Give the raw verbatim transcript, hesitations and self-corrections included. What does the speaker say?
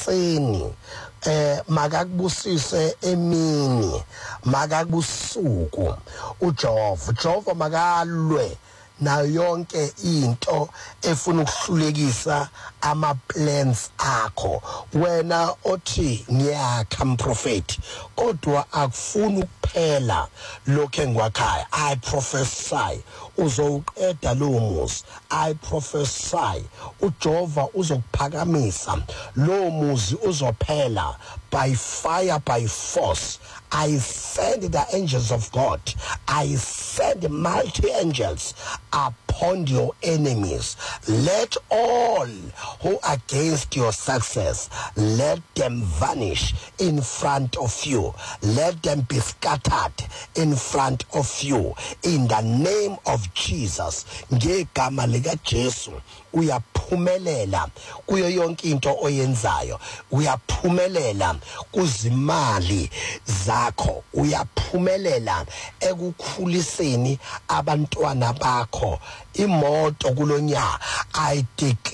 ekuseni eh makakubusise emini makakubusuku uJehova Jehova makalwe na yonke into efuna ukuhlulekisa ama plans akho wena othi ngiyakha mprofeti kodwa akufuni ukuphela lokho engwakhaya. I prophesy uzowuqeda lo muzi. I prophesy uJehova uzokuphakamisa lo muzi uzophela by fire by force. I send the angels of God. I send mighty angels upon your enemies. Let all who are against your success, let them vanish in front of you. Let them be scattered in front of you. In the name of Jesus. Ngegama lika Jesu uyaphumelela kuyo yonke into oyenzayo. Uyaphumelela kuzimali zakho. Uyaphumelela ekukhuliseni abantwana bakho. Imoto kulonyaka I declare